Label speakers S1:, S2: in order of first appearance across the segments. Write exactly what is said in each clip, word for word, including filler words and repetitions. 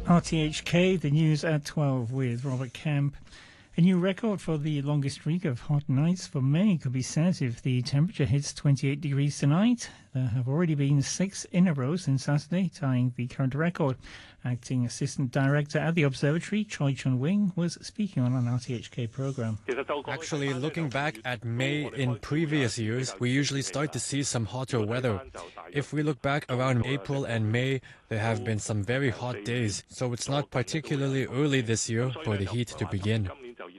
S1: R T H K, the news at twelve with Robert Kemp. A new record for the longest streak of hot nights for May could be set if the temperature hits twenty-eight degrees tonight. There have already been six in a row since Saturday, tying the current record. Acting Assistant Director at the Observatory, Choi Chun-wing, was speaking on an R T H K programme.
S2: Actually, looking back at May in previous years, we usually start to see some hotter weather. If we look back around April and May, there have been some very hot days, so it's not particularly early this year for the heat to begin.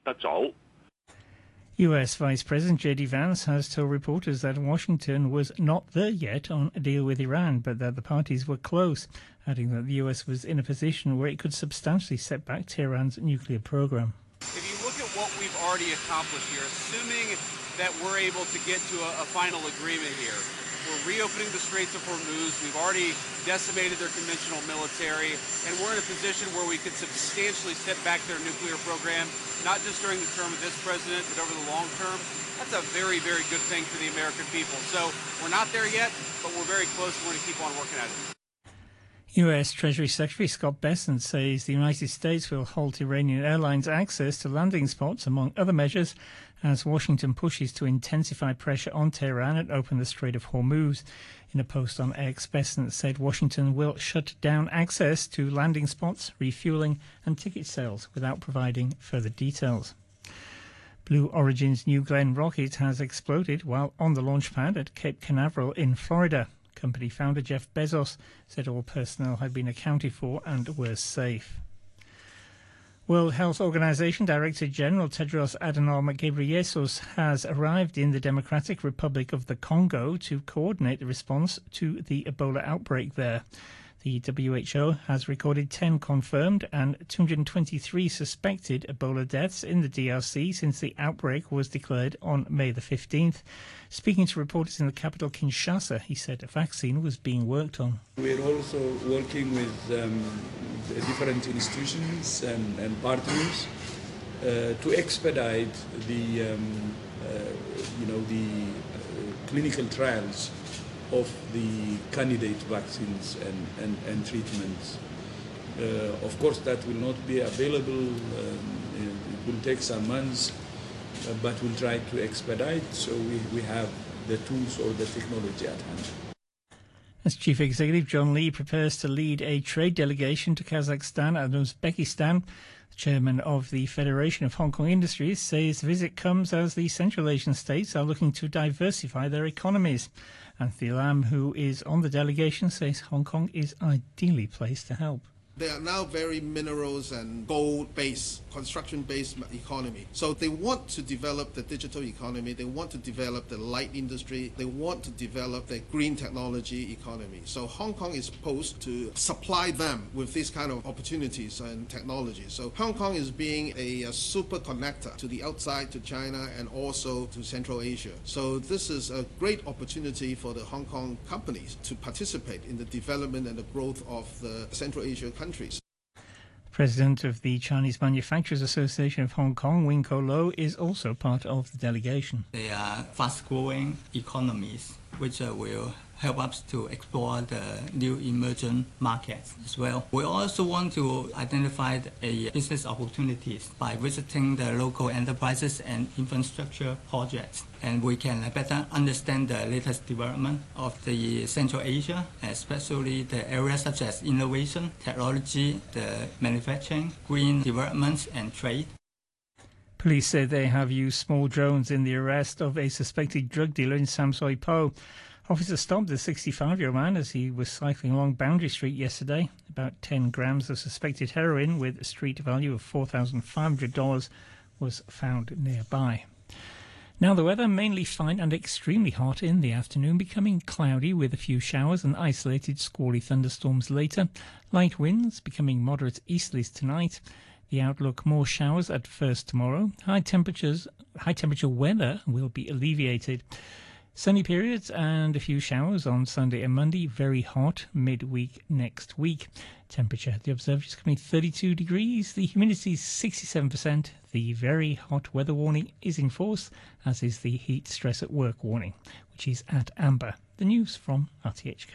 S1: U S Vice President J D Vance has told reporters that Washington was not there yet on a deal with Iran, but that the parties were close, adding that the U S was in a position where it could substantially set back Tehran's nuclear program.
S3: If you look at what we've already accomplished here, assuming that we're able to get to a, a final agreement here, we're reopening the Straits of Hormuz, we've already decimated their conventional military, and we're in a position where we could substantially set back their nuclear program, not just during the term of this president, but over the long term. That's a very, very good thing for the American people. So we're not there yet, but we're very close, and we're going to keep on working at it.
S1: U S Treasury Secretary Scott Bessent says the United States will halt Iranian airlines' access to landing spots, among other measures, as Washington pushes to intensify pressure on Tehran and open the Strait of Hormuz. In a post on X, Bessent said Washington will shut down access to landing spots, refueling and ticket sales without providing further details. Blue Origin's New Glenn rocket has exploded while on the launch pad at Cape Canaveral in Florida. Company founder Jeff Bezos said all personnel had been accounted for and were safe. World Health Organization Director General Tedros Adhanom Ghebreyesus has arrived in the Democratic Republic of the Congo to coordinate the response to the Ebola outbreak there. The W H O has recorded ten confirmed and two hundred twenty-three suspected Ebola deaths in the D R C since the outbreak was declared on May the fifteenth. Speaking to reporters in the capital Kinshasa, he said a vaccine was being worked on.
S4: We're also working with um, different institutions and, and partners uh, to expedite the, um, uh, you know, the uh, clinical trials of the candidate vaccines and, and, and treatments. Uh, of course, that will not be available. Um, it will take some months, uh, but we'll try to expedite so we, we have the tools or the technology at hand.
S1: As Chief Executive, John Lee prepares to lead a trade delegation to Kazakhstan and Uzbekistan. The chairman of the Federation of Hong Kong Industries says the visit comes as the Central Asian states are looking to diversify their economies. Anthony Lam, who is on the delegation, says Hong Kong is ideally placed to help.
S5: They are now very minerals and gold-based, construction-based economy. So they want to develop the digital economy, they want to develop the light industry, they want to develop the green technology economy. So Hong Kong is supposed to supply them with these kind of opportunities and technologies. So Hong Kong is being a, a super connector to the outside, to China, and also to Central Asia. So this is a great opportunity for the Hong Kong companies to participate in the development and the growth of the Central Asia countries.
S1: President of the Chinese Manufacturers Association of Hong Kong, Wing Ko Lo, is also part of the delegation.
S6: They are fast-growing economies, which uh, will help us to explore the new emerging markets as well. We also want to identify a business opportunities by visiting the local enterprises and infrastructure projects. And we can better understand the latest development of the Central Asia, especially the areas such as innovation, technology, the manufacturing, green development and trade.
S1: Police say they have used small drones in the arrest of a suspected drug dealer in Sam Soi Po. Officers stopped the sixty-five-year-old man as he was cycling along Boundary Street yesterday. About ten grams of suspected heroin with a street value of four thousand five hundred dollars was found nearby. Now the weather, mainly fine and extremely hot in the afternoon, becoming cloudy with a few showers and isolated squally thunderstorms later. Light winds becoming moderate easterlies tonight. The outlook, more showers at first tomorrow. High temperatures, high temperature weather will be alleviated. Sunny periods and a few showers on Sunday and Monday. Very hot midweek next week. Temperature at the observatory is coming thirty-two degrees. The humidity is sixty-seven percent. The very hot weather warning is in force, as is the heat stress at work warning, which is at amber. The news from R T H K.